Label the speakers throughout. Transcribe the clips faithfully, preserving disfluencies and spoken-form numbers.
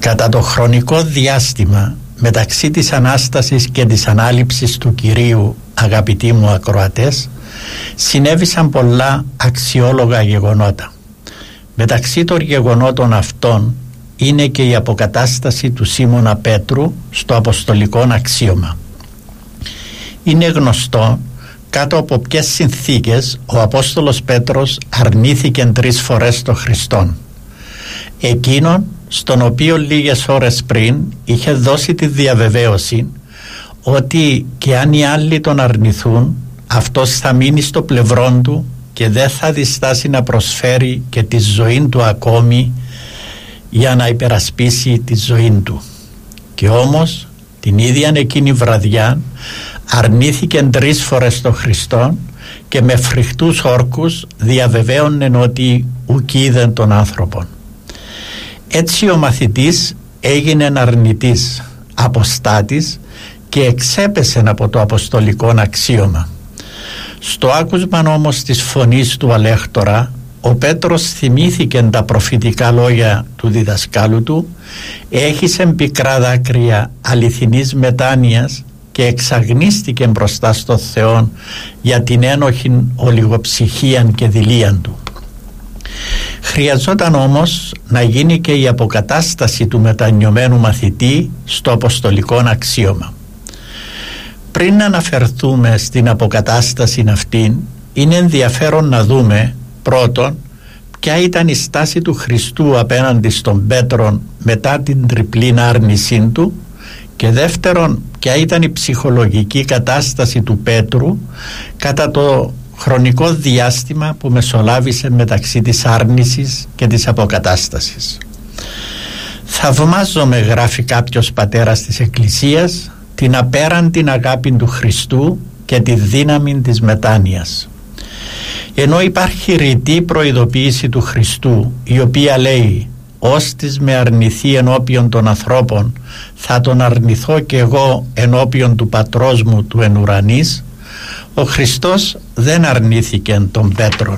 Speaker 1: Κατά το χρονικό διάστημα μεταξύ της Ανάστασης και της ανάληψης του Κυρίου, αγαπητοί μου ακροατές, συνέβησαν πολλά αξιόλογα γεγονότα. Μεταξύ των γεγονότων αυτών είναι και η αποκατάσταση του Σίμωνα Πέτρου στο αποστολικό αξίωμα. Είναι γνωστό κάτω από ποιες συνθήκες ο Απόστολος Πέτρος αρνήθηκε τρεις φορές τον Χριστόν. Εκείνον στον οποίο λίγες ώρες πριν είχε δώσει τη διαβεβαίωση ότι και αν οι άλλοι τον αρνηθούν, αυτός θα μείνει στο πλευρό του και δεν θα διστάσει να προσφέρει και τη ζωή του ακόμη για να υπερασπίσει τη ζωή του. Και όμως την ίδια εκείνη βραδιά αρνήθηκε τρεις φορές τον Χριστό και με φρικτούς όρκους διαβεβαίωνε ότι ουκ είδεν τον άνθρωπον. Έτσι ο μαθητής έγινε αρνητής, αποστάτης και εξέπεσε από το αποστολικό αξίωμα. Στο άκουσμα όμως της φωνής του αλέχτορα, ο Πέτρος θυμήθηκε τα προφητικά λόγια του διδασκάλου του, έχισε πικρά δάκρυα αληθινής μετάνοιας και εξαγνίστηκε μπροστά στο Θεό για την ένοχη ολιγοψυχίαν και δειλίαν του. Χρειαζόταν όμως να γίνει και η αποκατάσταση του μετανιωμένου μαθητή στο αποστολικό αξίωμα. Πριν αναφερθούμε στην αποκατάσταση αυτήν, είναι ενδιαφέρον να δούμε πρώτον ποια ήταν η στάση του Χριστού απέναντι στον Πέτρον μετά την τριπλή άρνησή του και δεύτερον ποια ήταν η ψυχολογική κατάσταση του Πέτρου κατά το χρονικό διάστημα που μεσολάβησε μεταξύ της άρνησης και της αποκατάστασης. «Θαυμάζομαι», γράφει κάποιος πατέρας της Εκκλησίας, «την απέραντη αγάπη του Χριστού και τη δύναμη της μετάνοιας». Ενώ υπάρχει ρητή προειδοποίηση του Χριστού, η οποία λέει «Ώστις με αρνηθεί ενώπιον των ανθρώπων, θα τον αρνηθώ και εγώ ενώπιον του Πατρός μου του εν ουρανής», ο Χριστός δεν αρνήθηκε τον Πέτρον.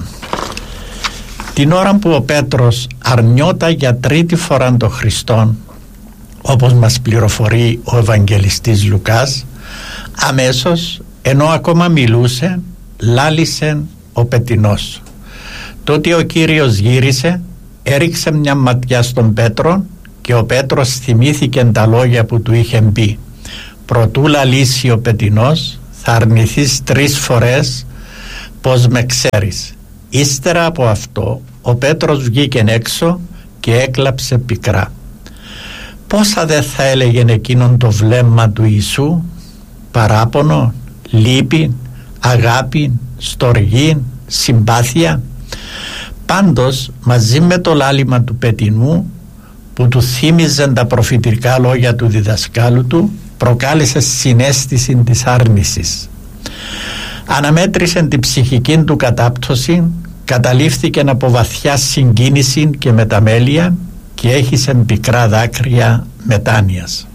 Speaker 1: Την ώρα που ο Πέτρος αρνιόταν για τρίτη φορά τον Χριστόν, όπως μας πληροφορεί ο Ευαγγελιστής Λουκάς, αμέσως ενώ ακόμα μιλούσε, λάλησε ο πετεινός. Τότε ο Κύριος γύρισε, έριξε μια ματιά στον Πέτρο και ο Πέτρος θυμήθηκε τα λόγια που του είχε πει «Προτού λαλήσει ο πετεινός, θα αρνηθείς τρεις φορές πως με ξέρεις». Ύστερα από αυτό ο Πέτρος βγήκε έξω και έκλαψε πικρά. Πόσα δεν θα έλεγε εκείνον το βλέμμα του Ιησού, παράπονο, λύπη, αγάπη, στοργή, συμπάθεια. Πάντως μαζί με το λάλημα του πετεινού που του θύμιζαν τα προφητικά λόγια του διδασκάλου του, προκάλεσε συναίσθηση της άρνησης. Αναμέτρησε την ψυχική του κατάπτωση, καταλήφθηκε από βαθιά συγκίνηση και μεταμέλεια και έχισε πικρά δάκρυα μετάνοιας.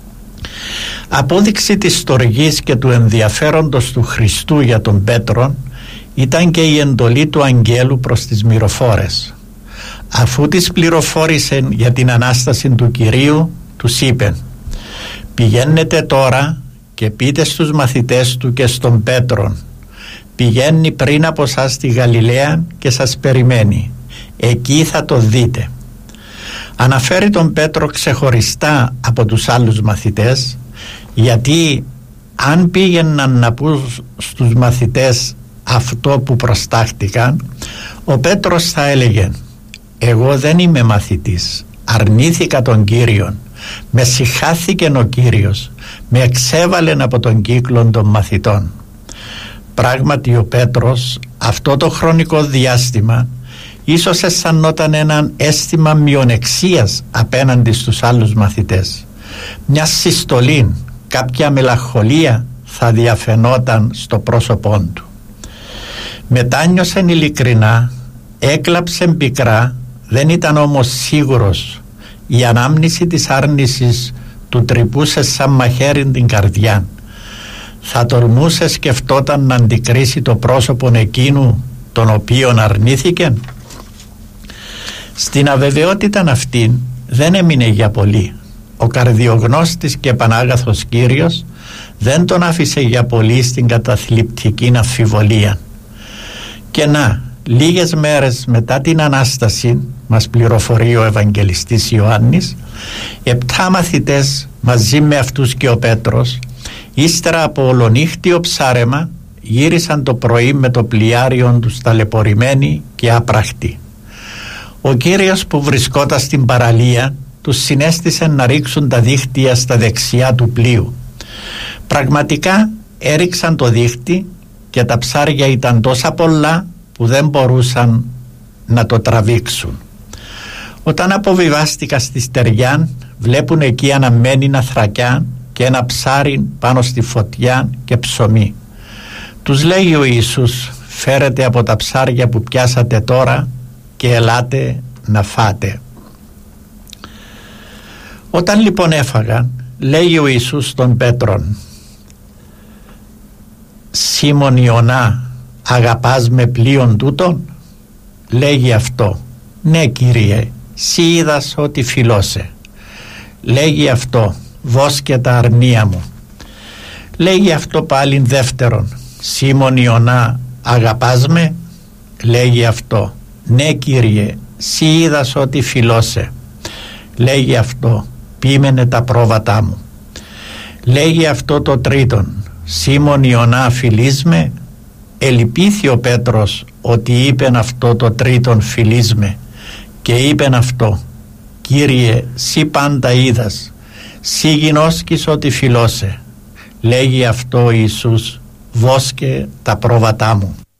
Speaker 1: Απόδειξη της στοργής και του ενδιαφέροντος του Χριστού για τον Πέτρον ήταν και η εντολή του αγγέλου προς τις μυροφόρες. Αφού τις πληροφόρησε για την Ανάσταση του Κυρίου, τους είπε «Πηγαίνετε τώρα και πείτε στους μαθητές του και στον Πέτρον, πηγαίνει πριν από σας στη Γαλιλαία και σας περιμένει, εκεί θα το δείτε». Αναφέρει τον Πέτρο ξεχωριστά από τους άλλους μαθητές, γιατί αν πήγαιναν να πούν στους μαθητές αυτό που προστάχτηκαν, ο Πέτρος θα έλεγε «Εγώ δεν είμαι μαθητής, αρνήθηκα τον Κύριον, με συχάθηκε ο Κύριος, με εξέβαλεν από τον κύκλο των μαθητών». Πράγματι ο Πέτρος αυτό το χρονικό διάστημα ίσως αισθανόταν έναν αίσθημα μειονεξίας απέναντι στους άλλους μαθητές. Μια συστολή, κάποια μελαγχολία θα διαφαινόταν στο πρόσωπό του. Μετάνιωσε ειλικρινά, έκλαψε πικρά, δεν ήταν όμως σίγουρος. Η ανάμνηση της άρνησης του τρυπούσε σαν μαχαίρι την καρδιά. Θα τολμούσε, σκεφτόταν, να αντικρίσει το πρόσωπο εκείνου τον οποίον αρνήθηκε. Στην αβεβαιότητα αυτήν δεν έμεινε για πολύ. Ο καρδιογνώστης και Πανάγαθος Κύριος δεν τον άφησε για πολύ στην καταθλιπτική αμφιβολία. Και να, λίγες μέρες μετά την Ανάσταση, μας πληροφορεί ο Ευαγγελιστής Ιωάννης, επτά μαθητές μαζί με αυτούς και ο Πέτρος, ύστερα από ολονύχτιο ψάρεμα, γύρισαν το πρωί με το πλοιάριον τους ταλαιπωρημένοι και άπραχτοι. Ο Κύριος που βρισκόταν στην παραλία τους συνέστησε να ρίξουν τα δίχτυα στα δεξιά του πλοίου. Πραγματικά έριξαν το δίχτυ και τα ψάρια ήταν τόσα πολλά που δεν μπορούσαν να το τραβήξουν. Όταν αποβιβάστηκαν στη στεριά, βλέπουν εκεί αναμένη ένα θρακιά και ένα ψάρι πάνω στη φωτιά και ψωμί. Τους λέει ο Ιησούς, φέρετε από τα ψάρια που πιάσατε τώρα και ελάτε να φάτε. Όταν λοιπόν έφαγαν, λέει ο Ιησούς στον Πέτρον, Σίμων Ιωνά, αγαπάς με πλοίον τούτον? Λέγει αυτό, ναι Κύριε, σύ είδας ότι φιλώσαι. Λέγει αυτό, βόσκε τα αρνία μου. Λέγει αυτό πάλι δεύτερον, Σίμων Ιωνά, αγαπάς με? Λέγει αυτό, ναι Κύριε, σύ είδας ότι φιλώσαι. Λέγει αυτό, πείμενε τα πρόβατά μου. Λέγει αυτό το τρίτον, Σίμων Ιωνά, φιλείς με? Ελυπήθη ο Πέτρος ότι είπεν αυτό το τρίτον, φιλείς με, και είπεν αυτό, Κύριε, σύ πάντα είδας, σύ γινώσκεις ότι φιλώσαι. Λέγει αυτό ο Ιησούς, βόσκε τα πρόβατά μου.